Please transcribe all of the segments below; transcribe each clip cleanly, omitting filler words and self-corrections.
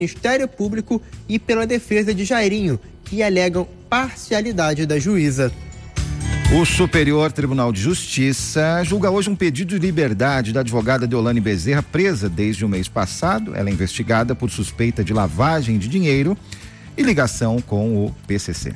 Ministério Público e pela defesa de Jairinho, que alegam parcialidade da juíza. O Superior Tribunal de Justiça julga hoje um pedido de liberdade da advogada Deolane Bezerra, presa desde o mês passado. Ela é investigada por suspeita de lavagem de dinheiro e ligação com o PCC.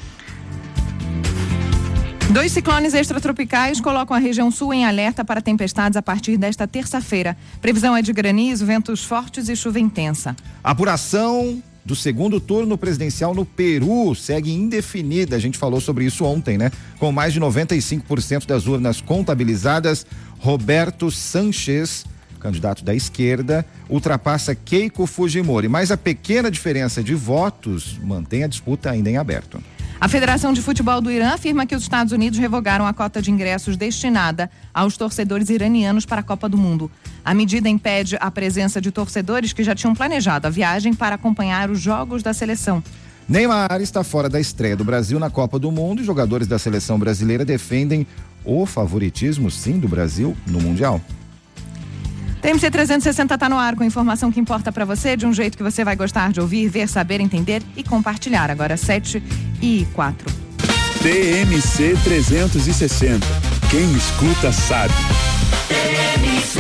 2 ciclones extratropicais colocam a região sul em alerta para tempestades a partir desta terça-feira. Previsão é de granizo, ventos fortes e chuva intensa. A apuração do segundo turno presidencial no Peru segue indefinida. A gente falou sobre isso ontem, né? Com mais de 95% das urnas contabilizadas, Roberto Sánchez, candidato da esquerda, ultrapassa Keiko Fujimori. Mas a pequena diferença de votos mantém a disputa ainda em aberto. A Federação de Futebol do Irã afirma que os Estados Unidos revogaram a cota de ingressos destinada aos torcedores iranianos para a Copa do Mundo. A medida impede a presença de torcedores que já tinham planejado a viagem para acompanhar os jogos da seleção. Neymar está fora da estreia do Brasil na Copa do Mundo e jogadores da seleção brasileira defendem o favoritismo, sim, do Brasil no Mundial. TMC 360 está no ar com informação que importa para você, de um jeito que você vai gostar de ouvir, ver, saber, entender e compartilhar. Agora 7:04. TMC 360. Quem escuta sabe. TMC.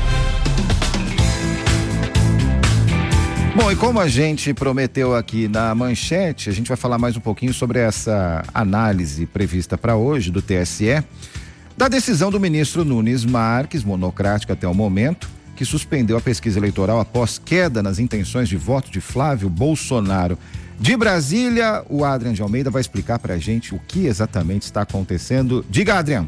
Bom, e como a gente prometeu aqui na manchete, a gente vai falar mais um pouquinho sobre essa análise prevista para hoje do TSE, da decisão do ministro Nunes Marques, monocrática até o momento, que suspendeu a pesquisa eleitoral após queda nas intenções de voto de Flávio Bolsonaro. De Brasília, o Adrian de Almeida vai explicar pra gente o que exatamente está acontecendo. Diga, Adrian.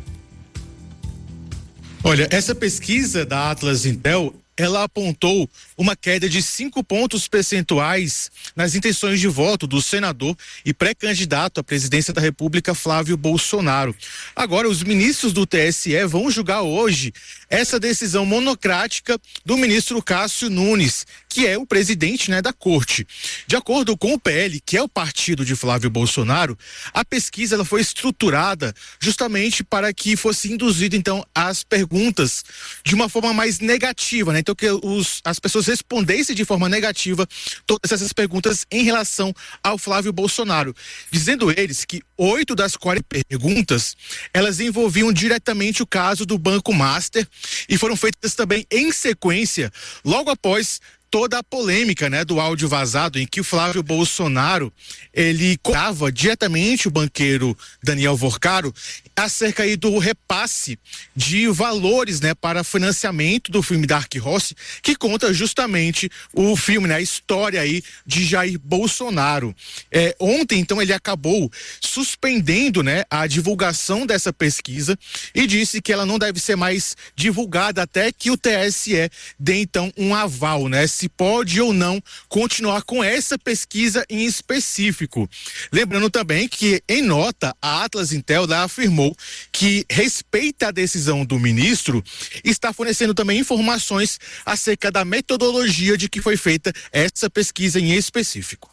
Olha, essa pesquisa da Atlas Intel, ela apontou uma queda de 5 pontos percentuais nas intenções de voto do senador e pré-candidato à presidência da República, Flávio Bolsonaro. Agora, os ministros do TSE vão julgar hoje essa decisão monocrática do ministro Cássio Nunes, que é o presidente, da corte. De acordo com o PL, que é o partido de Flávio Bolsonaro, a pesquisa ela foi estruturada justamente para que fosse induzido, então, as perguntas de uma forma mais negativa, Então, que as pessoas respondessem de forma negativa todas essas perguntas em relação ao Flávio Bolsonaro, dizendo eles que 8 das 40 perguntas, elas envolviam diretamente o caso do Banco Master e foram feitas também em sequência, logo após toda a polêmica, do áudio vazado em que o Flávio Bolsonaro, ele cobrava diretamente o banqueiro Daniel Vorcaro acerca aí do repasse de valores, para financiamento do filme Dark Horse, que conta justamente o filme, a história aí de Jair Bolsonaro. Ontem, então, ele acabou suspendendo, a divulgação dessa pesquisa e disse que ela não deve ser mais divulgada até que o TSE dê, então, um aval, se pode ou não continuar com essa pesquisa em específico. Lembrando também que, em nota, a Atlas Intel afirmou que respeita a decisão do ministro e está fornecendo também informações acerca da metodologia de que foi feita essa pesquisa em específico.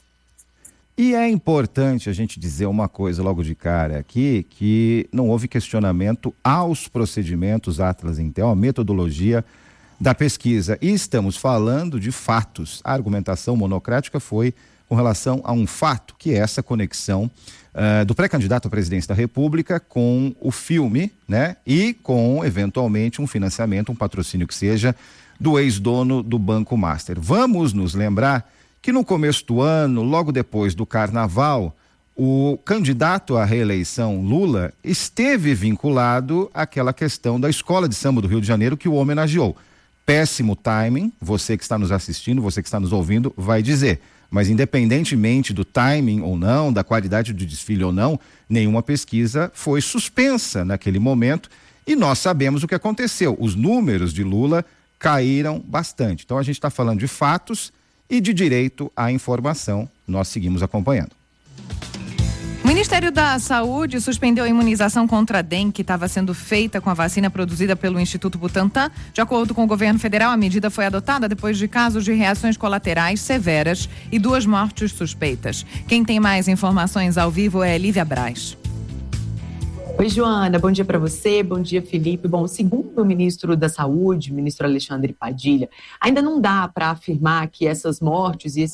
E é importante a gente dizer uma coisa logo de cara aqui, que não houve questionamento aos procedimentos Atlas Intel, a metodologia da pesquisa. E estamos falando de fatos. A argumentação monocrática foi com relação a um fato, que é essa conexão do pré-candidato à presidência da República com o filme, e com, eventualmente, um financiamento, um patrocínio que seja do ex-dono do Banco Master. Vamos nos lembrar que no começo do ano, logo depois do Carnaval, o candidato à reeleição, Lula, esteve vinculado àquela questão da Escola de Samba do Rio de Janeiro que o homenageou. Péssimo timing, você que está nos assistindo, você que está nos ouvindo, vai dizer. Mas independentemente do timing ou não, da qualidade do desfile ou não, nenhuma pesquisa foi suspensa naquele momento e nós sabemos o que aconteceu. Os números de Lula caíram bastante. Então a gente está falando de fatos e de direito à informação. Nós seguimos acompanhando. O Ministério da Saúde suspendeu a imunização contra a dengue que estava sendo feita com a vacina produzida pelo Instituto Butantan. De acordo com o governo federal, a medida foi adotada depois de casos de reações colaterais severas e 2 mortes suspeitas. Quem tem mais informações ao vivo é Lívia Braz. Oi, Joana, bom dia para você, bom dia, Felipe. Bom, segundo o ministro da Saúde, o ministro Alexandre Padilha, ainda não dá para afirmar que essas mortes e